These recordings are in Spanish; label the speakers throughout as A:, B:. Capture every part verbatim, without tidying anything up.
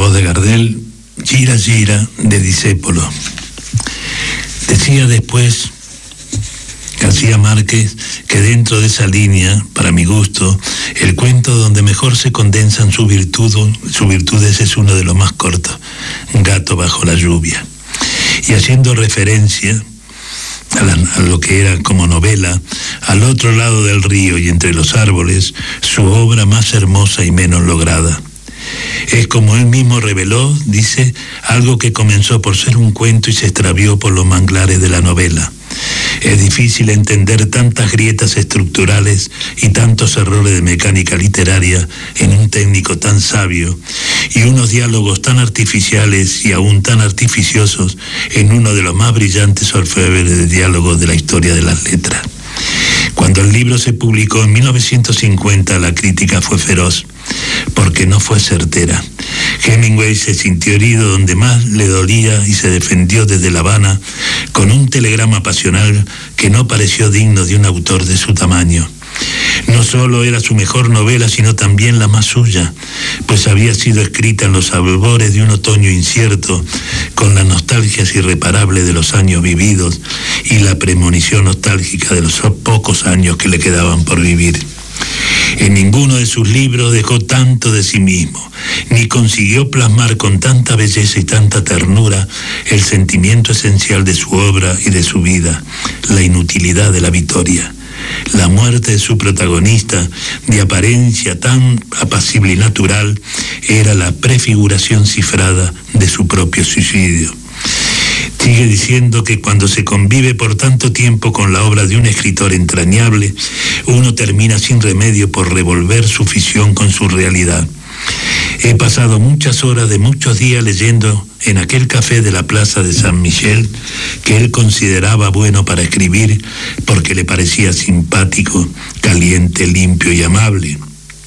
A: voz de Gardel, Gira Gira de Discépolo. Decía después García Márquez que dentro de esa línea, para mi gusto, el cuento donde mejor se condensan sus virtudes, sus virtudes es uno de los más cortos, Gato bajo la lluvia. Y haciendo referencia a, la, a lo que era como novela, al otro lado del río y entre los árboles, su obra más hermosa y menos lograda. Es como él mismo reveló, dice, algo que comenzó por ser un cuento y se extravió por los manglares de la novela. Es difícil entender tantas grietas estructurales y tantos errores de mecánica literaria en un técnico tan sabio y unos diálogos tan artificiales y aún tan artificiosos en uno de los más brillantes orfebres de diálogos de la historia de las letras. Cuando el libro se publicó en mil novecientos cincuenta, la crítica fue feroz, porque no fue certera. Hemingway se sintió herido donde más le dolía y se defendió desde La Habana con un telegrama pasional que no pareció digno de un autor de su tamaño. No solo era su mejor novela, sino también la más suya, pues había sido escrita en los albores de un otoño incierto, con las nostalgias irreparables de los años vividos y la premonición nostálgica de los pocos años que le quedaban por vivir. En ninguno de sus libros dejó tanto de sí mismo, ni consiguió plasmar con tanta belleza y tanta ternura el sentimiento esencial de su obra y de su vida, la inutilidad de la victoria. La muerte de su protagonista, de apariencia tan apacible y natural, era la prefiguración cifrada de su propio suicidio. Sigue diciendo que cuando se convive por tanto tiempo con la obra de un escritor entrañable, uno termina sin remedio por revolver su ficción con su realidad. He pasado muchas horas de muchos días leyendo en aquel café de la plaza de San Michel, que él consideraba bueno para escribir porque le parecía simpático, caliente, limpio y amable.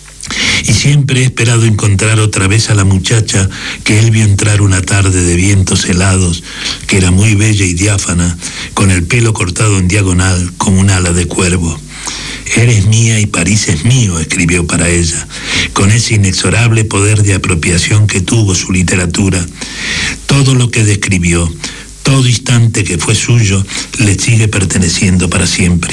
A: Y siempre he esperado encontrar otra vez a la muchacha que él vio entrar una tarde de vientos helados, que era muy bella y diáfana, con el pelo cortado en diagonal como un ala de cuervo. «Eres mía y París es mío», escribió para ella, con ese inexorable poder de apropiación que tuvo su literatura. Todo lo que describió, todo instante que fue suyo, le sigue perteneciendo para siempre.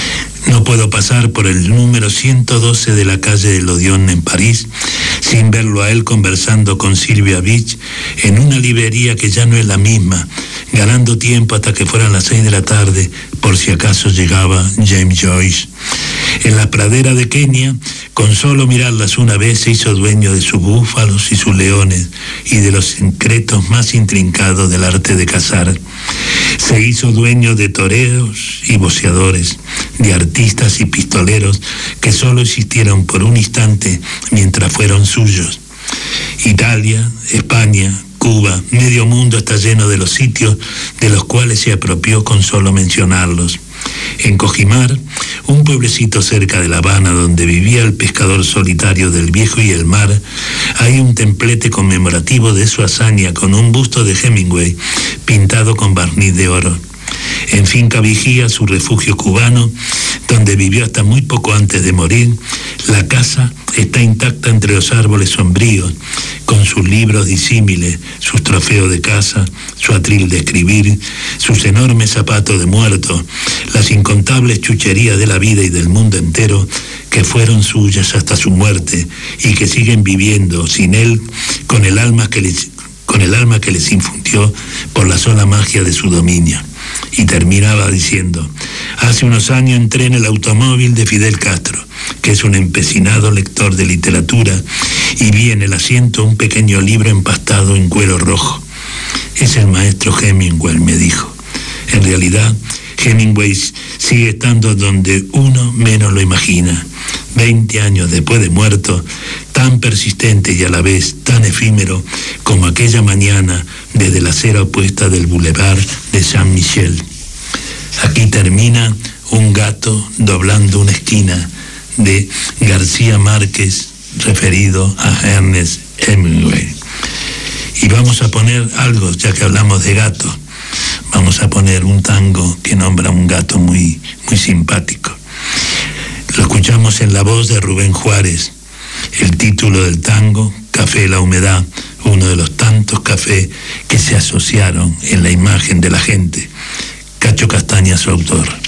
A: No puedo pasar por el número ciento doce de la calle del Odeón en París sin verlo a él conversando con Silvia Beach en una librería que ya no es la misma, ganando tiempo hasta que fueran las seis de la tarde, por si acaso llegaba James Joyce. En la pradera de Kenia, con solo mirarlas una vez, se hizo dueño de sus búfalos y sus leones y de los secretos más intrincados del arte de cazar. Se hizo dueño de toreros y boxeadores, de artistas y pistoleros que solo existieron por un instante mientras fueron suyos. Italia, España, Cuba, medio mundo está lleno de los sitios de los cuales se apropió con solo mencionarlos. En Cojimar, un pueblecito cerca de La Habana donde vivía el pescador solitario del Viejo y el Mar, hay un templete conmemorativo de su hazaña con un busto de Hemingway pintado con barniz de oro. En Finca Vigía, su refugio cubano, donde vivió hasta muy poco antes de morir, la casa está intacta entre los árboles sombríos, con sus libros disímiles, sus trofeos de caza, su atril de escribir, sus enormes zapatos de muerto, las incontables chucherías de la vida y del mundo entero que fueron suyas hasta su muerte y que siguen viviendo sin él, con el alma que les, con el alma que les infundió por la sola magia de su dominio. Y terminaba diciendo: hace unos años entré en el automóvil de Fidel Castro, que es un empecinado lector de literatura, y vi en el asiento un pequeño libro empastado en cuero rojo. Es el maestro Hemingway, me dijo. En realidad, Hemingway sigue estando donde uno menos lo imagina. Veinte años después de muerto, tan persistente y a la vez tan efímero como aquella mañana desde la acera opuesta del Boulevard de San Michel. Aquí termina Un gato doblando una esquina, de García Márquez, referido a Ernest Hemingway. Y vamos a poner algo, ya que hablamos de gato, vamos a poner un tango que nombra a un gato muy, muy simpático. Lo escuchamos en la voz de Rubén Juárez. El título del tango, Café la Humedad, una uno de los tantos cafés que se asociaron en la imagen de la gente. Cacho Castaña, su autor.